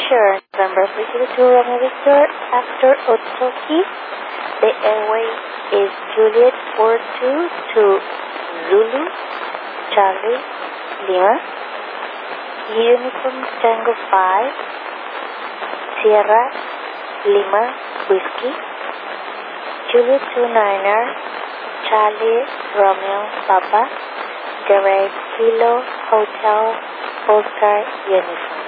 Sure, November 302 Romeo Victor after Otoki. The airway is Juliet 42 to Zulu, Charlie, Lima. Uniform Tango 5, Sierra, Lima, Whiskey. Juliet 29er, Charlie, Romeo, Papa. Garage Kilo, Hotel, Oscar, Uniform.